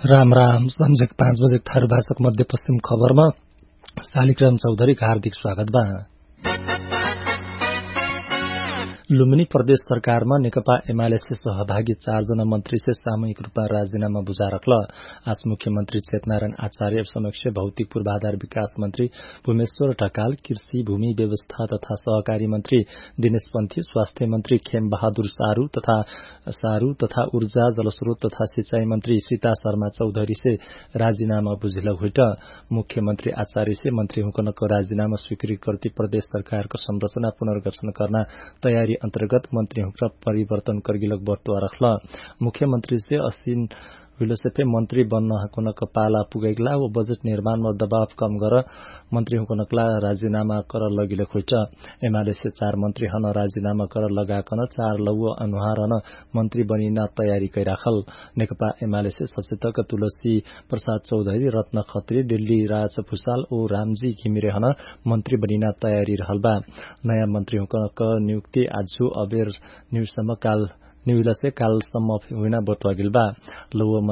राम राम संजेक 5 बजे थारू भाषाको मध्यपश्चिम खबरमा शालिग्राम चौधरीको हार्दिक स्वागत बा। लुम्बिनी प्रदेश सरकारमा नेकपा एमाले से सहभागी 4 जना मन्त्री से सामूहिक रूपमा राजीनामा बुझा रखल। आज मुख्यमन्त्री चेतनारायण आचार्य समक्ष भौतिक पूर्वाधार विकास मन्त्री भूमेश्वर ढकाल, कृषि भूमि व्यवस्था तथा सहकारी मन्त्री दिनेश पन्थी, स्वास्थ्य मन्त्री खेम बहादुर सारू तथा ऊर्जा जलस्रोत तथा सिंचाई मन्त्री सीता शर्मा चौधरी से राजीनामा बुझिल हुइट। मुख्यमन्त्री आचार्य से मन्त्री हुकनको राजीनामा स्वीकृत करती प्रदेश सरकारको संरचना पुनर्गठन गर्न तयारी अंतर्गत मंत्री हुक्र परिवर्तन करगिलक बर्तुआ रखल। मुख्यमंत्री से असीन हुइलसेफे मंत्री बन्न हुकनक पाला पुगैगला व बजेट निर्माण में दबाव कम गर मंत्री हुकनकला राजीनामा कर लगिलक होइट। एमाले से 4 मंत्री हन राजीनामा कर लगाकन 4 लौ अनुहार हन मंत्री बनिना तयारी कैराखल। नेकपा एमाले से सचेतक तुलसी प्रसाद चौधरी, रत्न खत्री, दिल्ली राज भूषाल ओ रामजी घिमिरे हन मंत्री बनिना तयारी रहल बा। नयाँ मंत्री हुकनक नियुक्ति आजु अबेर न्यूजसम्म कालसम्म हुइना बतुवा गिल बा। लौ